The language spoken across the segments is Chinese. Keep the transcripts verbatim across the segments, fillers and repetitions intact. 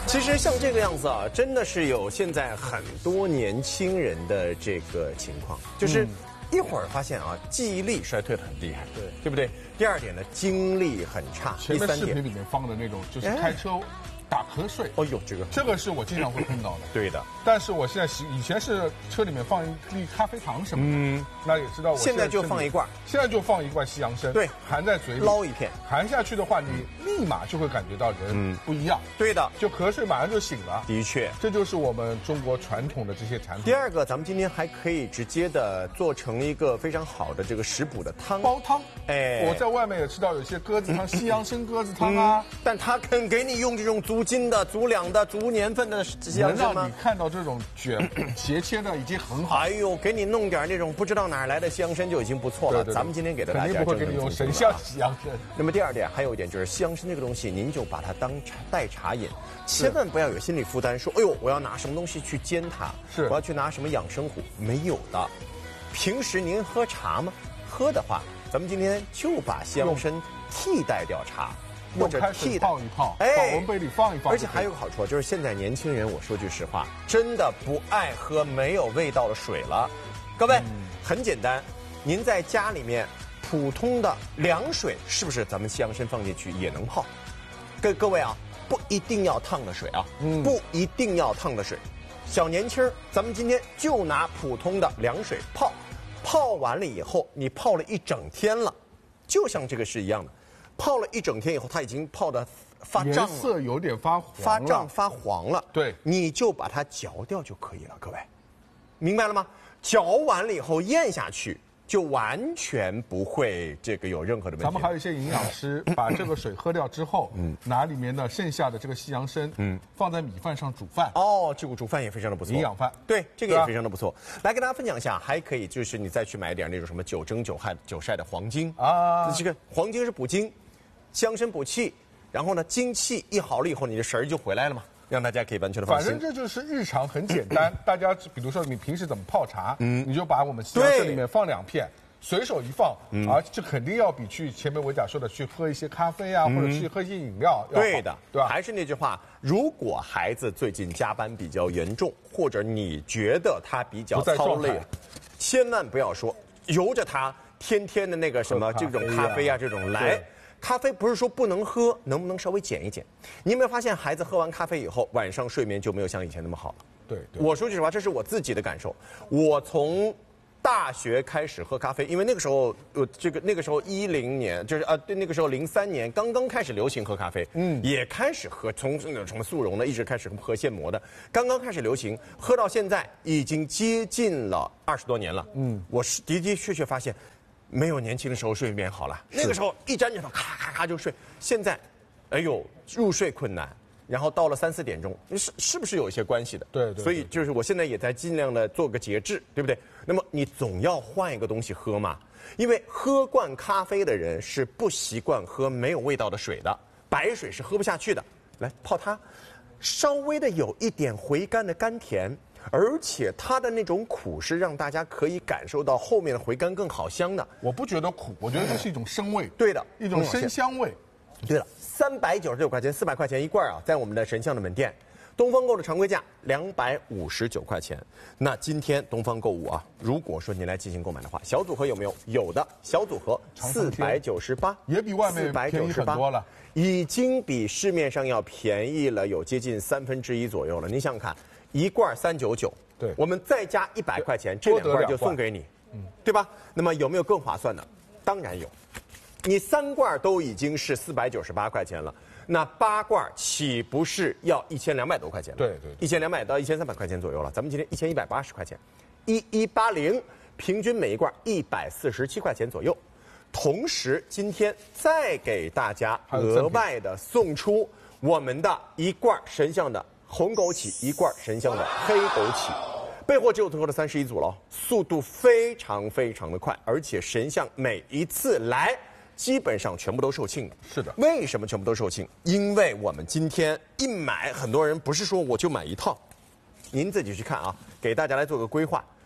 其实像这个样子啊，真的是有现在很多年轻人的这个情况，就是一会儿发现啊，记忆力衰退的很厉害， 对对不对？第二点呢，精力很差。 前面第三点， 视频里面放的那种，就是开车打瞌睡。 哦呦，这个这个是我经常会碰到的。 对的。 但是我现在习以前是车里面放一粒咖啡糖什么的，嗯，那也知道我现在就放一罐， 现在就放一罐西洋参， 对， 含在嘴里捞一片， 含下去的话，你立马就会感觉到人不一样。 对的， 就瞌睡马上就醒了。 的确， 这就是我们中国传统的这些产品。 第二个，咱们今天还可以直接的做成一个非常好的这个食补的汤， 煲汤。 哎， 我在外面也吃到有些鸽子汤、西洋参鸽子汤啊， 但他肯给你用这种足斤的、足两的、足年份的西洋参吗？ 能让你看到这种卷斜切的已经很好。 哎呦，给你弄点那种不知道哪儿来的西洋参就已经不错了。咱们今天给的大家肯定不会给你用神像西洋参。 那么第二点还有一点就是西洋参这个东西，您就把它当茶代茶饮，千万不要有心理负担，说哎呦我要拿什么东西去煎它， 是我要去拿什么养生壶，没有的。平时您喝茶吗？喝的话，咱们今天就把西洋参替代掉茶。或者替泡一泡， 哎， 保温杯里放一放。 而且还有个好处，就是现在年轻人，我说句实话，真的不爱喝没有味道的水了。各位，嗯、很简单，您在家里面普通的凉水，是不是咱们西洋参放进去也能泡？各各位啊，不一定要烫的水啊，嗯、不一定要烫的水。小年轻儿，咱们今天就拿普通的凉水泡，泡完了以后，你泡了一整天了，就像这个是一样的。泡了一整天以后，它已经泡得发胀了， 颜色有点发黄， 发胀发黄了。 对， 你就把它嚼掉就可以了，各位，明白了吗？嚼完了以后咽下去，就完全不会这个有任何的问题。 咱们还有一些营养师把这个水喝掉之后，嗯，拿里面的剩下的这个西洋参，嗯，放在米饭上煮饭。 哦，这个煮饭也非常的不错， 营养饭。 对，这个也非常的不错。来跟大家分享一下，还可以就是你再去买点那种什么九蒸九晒九晒的黄精啊，这个黄精是补精。西洋参补气，然后呢，精气一好了以后，你的神儿就回来了嘛，让大家可以完全的放心。 反正这就是日常很简单，大家比如说你平时怎么泡茶，嗯，你就把我们西洋参里面放两片，随手一放，嗯、啊，这肯定要比去前面我讲说的去喝一些咖啡啊，嗯、或者去喝一些饮料要好。 对的， 对吧？ 还是那句话，如果孩子最近加班比较严重，或者你觉得他比较操累，千万不要说由着他天天的那个什么这种咖啡啊这种来。咖啡不是说不能喝，能不能稍微减一减？你有没有发现孩子喝完咖啡以后，晚上睡眠就没有像以前那么好了？ 对，对我说句实话，这是我自己的感受。我从大学开始喝咖啡，因为那个时候，呃，这个那个时候一零年，就是啊，对，那个时候零三年刚刚开始流行喝咖啡，嗯，也开始喝，从那种什么速溶的，一直开始喝现磨的，刚刚开始流行，喝到现在已经接近了二十多年了，嗯，我是的的确确发现。没有年轻的时候睡眠好了，那个时候一沾枕头咔咔咔就睡。现在，哎呦，入睡困难，然后到了三四点钟，是是不是有一些关系的？ 对 对, 对。 所以就是我现在也在尽量的做个节制，对不对？那么你总要换一个东西喝嘛，因为喝惯咖啡的人是不习惯喝没有味道的水的，白水是喝不下去的。来泡它，稍微的有一点回甘的甘甜。而且它的那种苦是让大家可以感受到后面的回甘更好香的。 我不觉得苦，我觉得这是一种生味。 对的， 一种生香味。 对了，三百九十九块钱，四百块钱一罐啊，在我们的神象的门店，东方购的常规价两百五十九块钱。那今天东方购物啊，如果说您来进行购买的话，小组合有没有？有的，小组合四百九十八， 也比外面便宜很多了， 已经比市面上要便宜了，有接近三分之一左右了。您想想看。一罐三九九， 对， 我们再加一百块钱，这两罐就送给你，嗯，对吧？那么有没有更划算的？当然有，你三罐都已经是四百九十八块钱了，那八罐岂不是要一千两百多块钱了？ 对对， 一千两百到一千三百块钱左右了。咱们今天一千一百八十块钱，一一八零，平均每一罐一百四十七块钱左右。同时，今天再给大家额外的送出我们的一罐神象的。红枸杞一罐，神象的黑枸杞，备货只有最后的三十一组了，速度非常非常的快，而且神象每一次来基本上全部都售罄的。 是的， 为什么全部都售罄？因为我们今天一买，很多人不是说我就买一套，您自己去看啊，给大家来做个规划。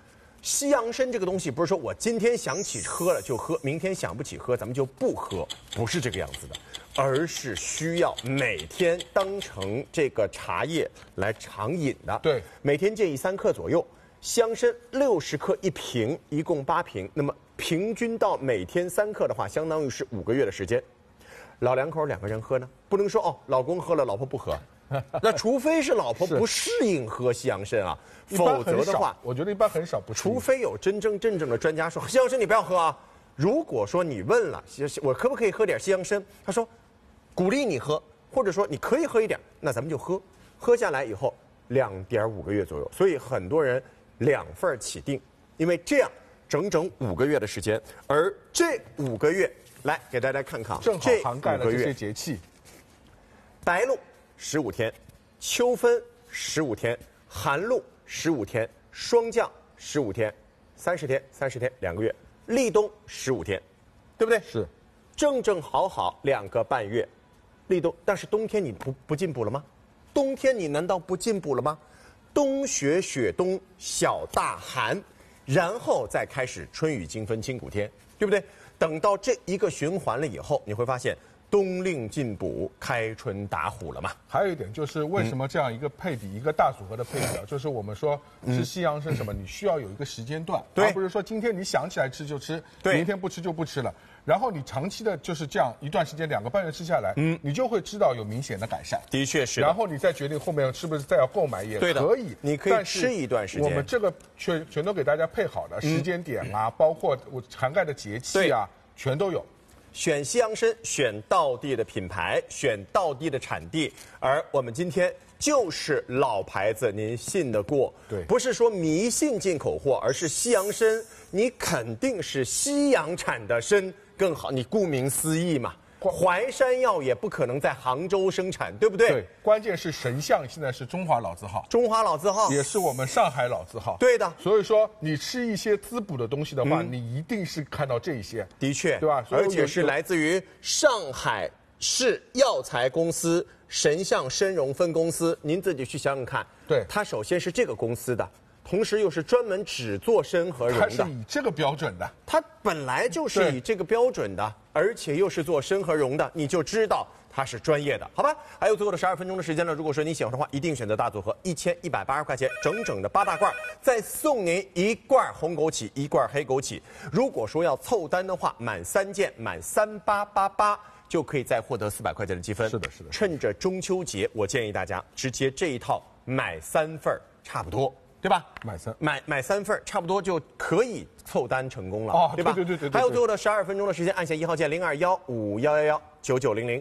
西洋参这个东西不是说我今天想起喝了就喝，明天想不起喝咱们就不喝，不是这个样子的，而是需要每天当成这个茶叶来常饮的。 对， 每天建议三克左右。香参六十克一瓶，一共八瓶，那么平均到每天三克的话，相当于是五个月的时间。老两口两个人喝呢，不能说哦，老公喝了，老婆不喝。那除非是老婆不适应喝西洋参啊，否则的话， 我觉得一般很少不适应。 除非有真正真正的专家说西洋参你不要喝啊。如果说你问了我可不可以喝点西洋参，他说鼓励你喝，或者说你可以喝一点，那咱们就喝。喝下来以后两点五个月左右，所以很多人两份起订，因为这样整整五个月的时间，而这五个月来给大家看看， 正好涵盖了这些节气。 白露十五天，秋分十五天，寒露十五天，霜降十五天，三十天，三十天，两个月，立冬十五天，对不对？ 是， 正正好好两个半月，立冬。但是冬天你不不进补了吗？冬天你难道不进补了吗？冬雪雪冬小大寒，然后再开始春雨金分金谷天，对不对？等到这一个循环了以后，你会发现冬令进补，开春打虎了嘛。 还有一点就是为什么这样一个配比，嗯、一个大组合的配比啊，就是我们说吃西洋参什么，嗯、你需要有一个时间段，而不是说今天你想起来吃就吃，明天不吃就不吃了。然后你长期的就是这样一段时间，两个半月吃下来，嗯，你就会知道有明显的改善。 的确是。 然后你再决定后面是不是再要购买也可以， 你可以吃一段时间。 我们这个全全都给大家配好的时间点啊，嗯、包括我涵盖的节气啊，全都有。 选西洋参，选道地的品牌，选道地的产地，而我们今天就是老牌子，您信得过？ 对， 不是说迷信进口货，而是西洋参，你肯定是西洋产的参更好，你顾名思义嘛。淮山药也不可能在杭州生产，对不对？ 对，关键是神象现在是中华老字号， 中华老字号也是我们上海老字号。 对的， 所以说你吃一些滋补的东西的话，嗯、你一定是看到这一些。 的确， 对吧？ 而且是来自于上海市药材公司神象参茸分公司，您自己去想想看。 对， 它首先是这个公司的。同时又是专门只做参和茸的， 它是以这个标准的， 它本来就是以这个标准的，而且又是做参和茸的，你就知道它是专业的，好吧？还有最后的十二分钟的时间呢，如果说你喜欢的话，一定选择大组合，一千一百八十块钱，整整的八大罐，再送您一罐红枸杞，一罐黑枸杞。如果说要凑单的话，满三件，满三八八八。就可以再获得四百块钱的积分。 是的，是的。 趁着中秋节，我建议大家直接这一套买三份差不多。对吧？ 买三买买三份，差不多就可以凑单成功了， 哦， 对吧？ 对对对对。 还有最后的十二分钟的时间，按下一号键零二幺五幺幺幺九九零零。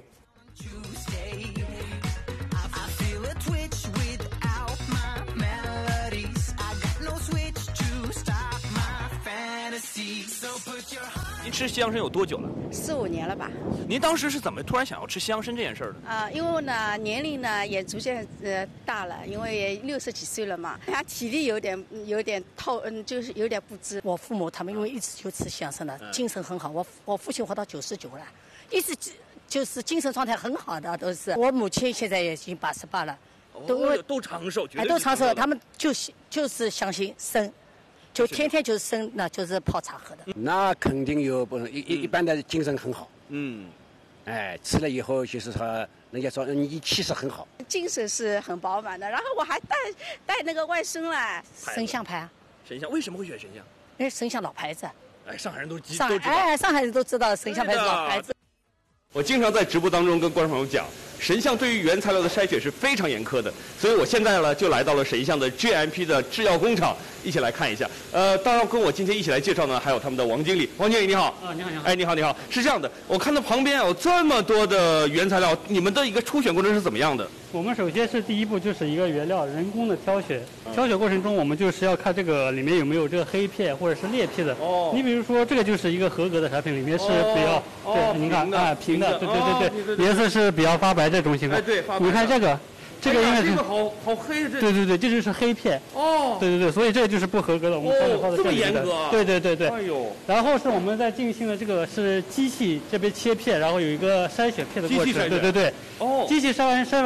您吃西洋参有多久了？ 四五年了吧。 您当时是怎么突然想要吃西洋参这件事儿的？ 啊、呃，因为呢年龄呢也逐渐呃大了，因为也六十几岁了嘛，他体力有点有点透，嗯，就是有点不支。 我父母他们因为一直就吃西洋参的，嗯、精神很好。我我父亲活到九十九了，一直就是精神状态很好的都是。我母亲现在也已经八十八了， 都、哦、都长寿， 哎，都长寿。他们就是就是相信参。就天天就是生，那就是泡茶喝的。 那肯定有不一一一般的精神很好。 嗯， 哎，吃了以后就是说，人家说你气色很好， 精神是很饱满的。然后我还带带那个外甥来， 神象牌啊。 神象为什么会选神象？ 因为神象老牌子。 哎，上海人都知上海哎，上海人都知道神象牌是老牌子。 我经常在直播当中跟观众朋友讲，神象对于原材料的筛选是非常严苛的，所以我现在呢就来到了神象的 G M P 的制药工厂，一起来看一下。呃，当然跟我今天一起来介绍呢，还有他们的王经理。王经理你好。 啊，你好，你好。 哎，你好，你好。是这样的，我看到旁边有这么多的原材料，你们的一个初选过程是怎么样的？ 我们首先是第一步就是一个原料人工的挑选，挑选过程中我们就是要看这个里面有没有这个黑片或者是裂片的。哦。你比如说这个就是一个合格的产品，里面是比较、哦、对，您看啊平的，对对对对，对对颜色是比较发白这种情况。 哎，对，发白。 你看这个，这个应该是、 哎、这个好好黑这。 对对对，这就是黑片。 哦。 对对对，所以这个就是不合格的，我们挑选后的这么严格、啊。 对对对对。 哎呦。 然后是我们在进行的这个是机器这边切片，然后有一个筛选片的过程。 机器筛选。 对对对。哦。机器筛完筛完。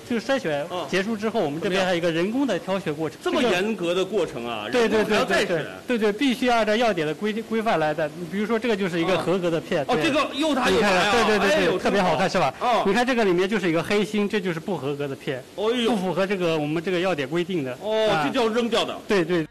就是筛选结束之后，我们这边还有一个人工的挑选过程。 这么严格的过程啊？ 对对对对对对对，必须按照药典的规规范来的。你比如说这个就是一个合格的片。 哦，这个又大又白啊！ 对对对对，特别好看是吧？ 哦， 你看这个里面就是一个黑心，这就是不合格的片，不符合这个我们这个药典规定的。 哦，这叫扔掉的。 对对。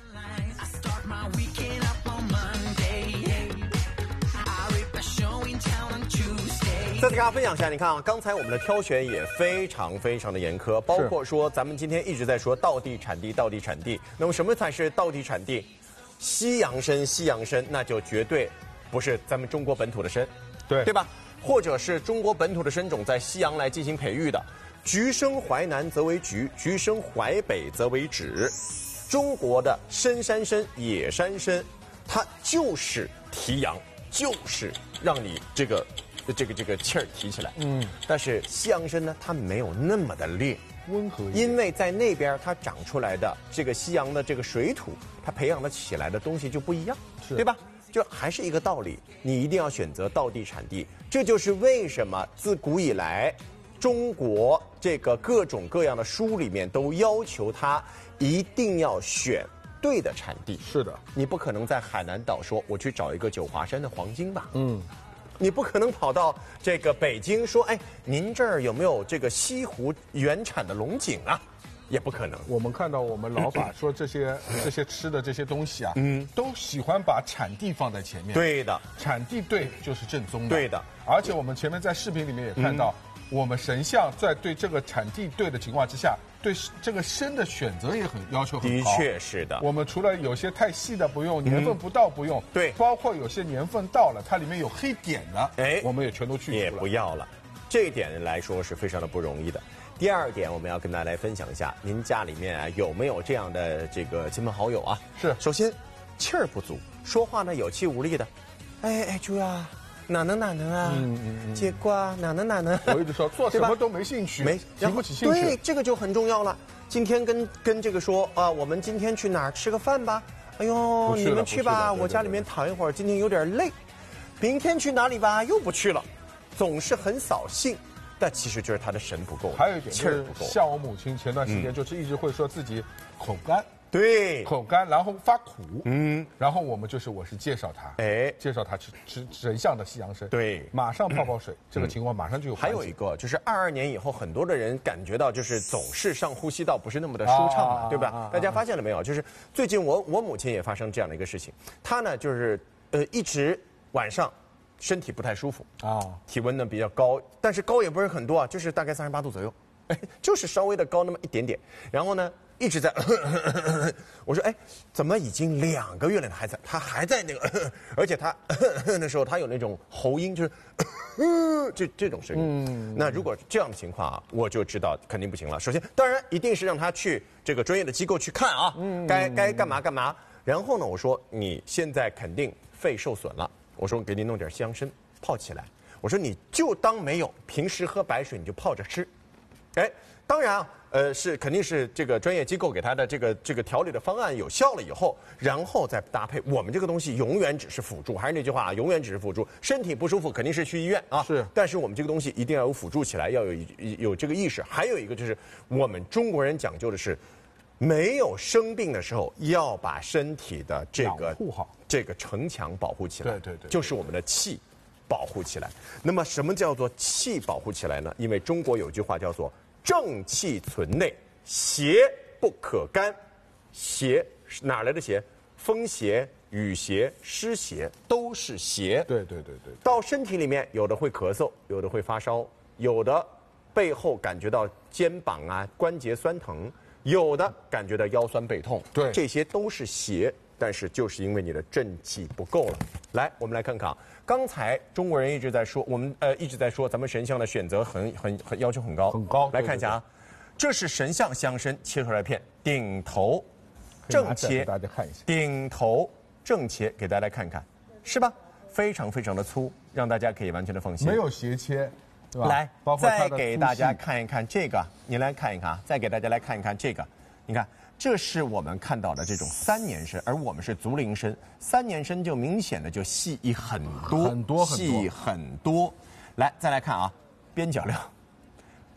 再给大家分享一下，你看啊，刚才我们的挑选也非常非常的严苛，包括说咱们今天一直在说道地产地，道地产地。那么什么才是道地产地？西洋参，西洋参那就绝对不是咱们中国本土的参， 对对吧？或者是中国本土的参种在西洋来进行培育的。橘生淮南则为橘，橘生淮北则为枳。中国的深山参、野山参，它就是提阳，就是让你这个。这个这个气儿提起来，嗯，但是西洋参呢，它没有那么的烈， 温和一点， 因为在那边它长出来的这个西洋的这个水土，它培养的起来的东西就不一样，对吧？就还是一个道理，你一定要选择道地产地，这就是为什么自古以来，中国这个各种各样的书里面都要求它一定要选对的产地。 是的， 你不可能在海南岛说我去找一个九华山的黄金吧， 嗯。 你不可能跑到这个北京说，哎，您这儿有没有这个西湖原产的龙井啊？也不可能。 我们看到我们老法说这些这些吃的这些东西啊，嗯，都喜欢把产地放在前面。 对的， 产地对就是正宗的。 对的， 而且我们前面在视频里面也看到，嗯、我们神像在对这个产地对的情况之下，对这个参的选择也很要求很高。 的确是的。 我们除了有些太细的不用，年份不到不用， 嗯、对， 包括有些年份到了，它里面有黑点的， 哎， 我们也全都去除了， 也不要了。这一点来说是非常的不容易的。第二点，我们要跟大家来分享一下，您家里面啊有没有这样的这个亲朋好友啊？ 是， 首先气儿不足，说话呢有气无力的，哎哎猪啊，哪能哪能啊，嗯嗯嗯，结果啊哪能哪能。 我一直说做什么都没兴趣， 没提不起兴趣。 对，这个就很重要了。今天跟跟这个说啊，我们今天去哪儿吃个饭吧？哎呦，你们去吧，我家里面躺一会儿，今天有点累。明天去哪里吧？又不去了，总是很扫兴。但其实就是他的神不够， 还有一点气儿不够。 像我母亲前段时间就是一直会说自己口干， 对， 口干，然后发苦，嗯，然后我们就是我是介绍他， 哎， 介绍他吃吃神像的西洋参， 对， 马上泡泡水，这个情况马上就有。 还有一个就是二二年以后，很多的人感觉到就是总是上呼吸道不是那么的舒畅嘛，对吧？大家发现了没有？就是最近我我母亲也发生这样的一个事情，她呢就是呃一直晚上。身体不太舒服啊，体温呢比较高，但是高也不是很多啊，就是大概三十八度左右，哎，就是稍微的高那么一点点。然后呢，一直在，呵呵呵呵我说，哎，怎么已经两个月了，还在，他还在那个，呵呵而且他呵呵的时候，他有那种喉音，就是，呵这这种声音。嗯，那如果这样的情况啊，我就知道肯定不行了。首先，当然一定是让他去这个专业的机构去看啊，嗯，该该干嘛干嘛。然后呢，我说你现在肯定肺受损了。我说给你弄点西洋参泡起来，我说你就当没有，平时喝白水你就泡着吃，哎，当然啊，呃是肯定是这个专业机构给他的这个这个调理的方案有效了以后，然后再搭配。我们这个东西永远只是辅助，还是那句话啊，永远只是辅助。身体不舒服肯定是去医院啊， 是， 但是我们这个东西一定要有辅助起来，要有有这个意识。还有一个就是我们中国人讲究的是。没有生病的时候，要把身体的这个护好， 这个城墙保护起来。 对对对， 就是我们的气保护起来。那么，什么叫做气保护起来呢？因为中国有句话叫做“正气存内，邪不可干”。邪哪来的邪？风邪、雨邪、湿邪都是邪。 对对对对。 到身体里面，有的会咳嗽，有的会发烧，有的背后感觉到肩膀啊关节酸疼。有的感觉到腰酸背痛， 对， 这些都是邪，但是就是因为你的正气不够了。来，我们来看看啊，刚才中国人一直在说，我们呃一直在说，咱们神像的选择很很很要求很高， 很高。 来看一下啊，这是神像西洋参切出来片，顶头正切， 大家看一下， 顶头正切，给大家来看看，是吧？非常非常的粗，让大家可以完全的放心， 没有斜切。 来，再给大家看一看这个，你来看一看啊！再给大家来看一看这个，你看，这是我们看到的这种三年参，而我们是竹林参，三年参就明显的就细一很多， 很多很多， 细很多。来，再来看啊，边角料，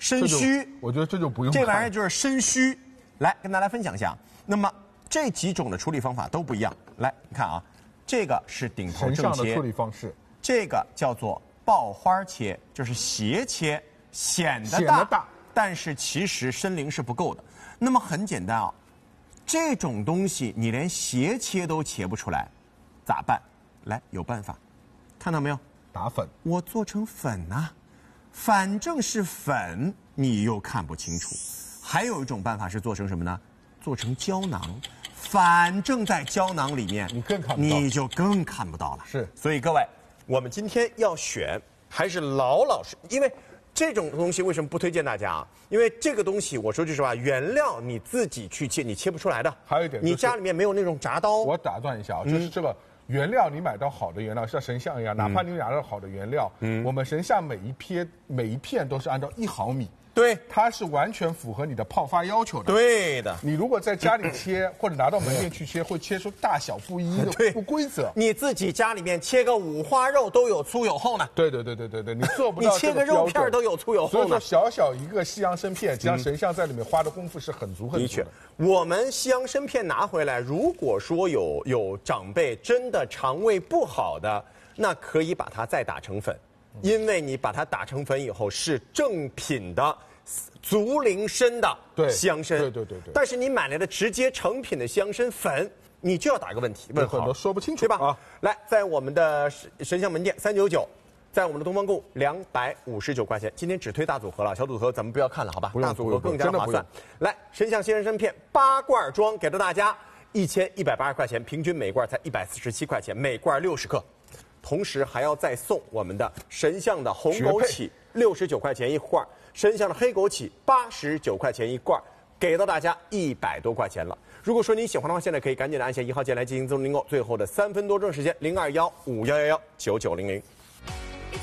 肾虚， 我觉得这就不用这玩意儿就是肾虚。来跟大家分享一下，那么这几种的处理方法都不一样。来，你看啊，这个是顶头正切神像的处理方式， 这个叫做爆花切，就是斜切，显得大， 显得大但是其实参苓是不够的。那么很简单啊，这种东西你连斜切都切不出来，咋办？来，有办法，看到没有？ 打粉， 我做成粉啊，反正是粉，你又看不清楚。还有一种办法是做成什么呢？做成胶囊，反正在胶囊里面， 你更看不到， 你就更看不到了。 是， 所以各位，我们今天要选还是老老实，因为这种东西为什么不推荐大家啊？因为这个东西，我说句实话，原料你自己去切，你切不出来的。 还有一点、就是， 你家里面没有那种铡刀。 我打断一下啊，就是这个。原料你买到好的原料，像神像一样，哪怕你买到好的原料，嗯，我们神像每一片每一片都是按照一毫米， 对， 它是完全符合你的泡发要求的。 对的， 你如果在家里切或者拿到门店去切，会切出大小不一的不规则。 你自己家里面切个五花肉都有粗有厚呢。 对对对对对对，你做不到你切个肉片都有粗有厚呢。 所以说，小小一个西洋参片，这样神像在里面花的功夫是很足很足的。 的确，我们西洋参片拿回来，如果说有有长辈真的肠胃不好的，那可以把它再打成粉，因为你把它打成粉以后是正品的足龄参的西洋参。 对对对对。 但是你买来的直接成品的西洋参粉，你就要打个问题，问很多说不清楚， 对吧？ 啊， 来，在我们的神像门店三九九。在我们的东方购两百五十九块钱，今天只推大组合了，小组合咱们不要看了，好吧？大组合更加划算。来，神像鲜人参片八罐装，给到大家一千一百八十块钱，平均每罐才一百四十七块钱，每罐六十克。同时还要再送我们的神像的红枸杞六十九块钱一罐，神像的黑枸杞八十九块钱一罐，给到大家一百多块钱了。如果说您喜欢的话，现在可以赶紧的按下一号键来进行自动订购。最后的三分多钟时间，零二幺五幺幺幺九九零零。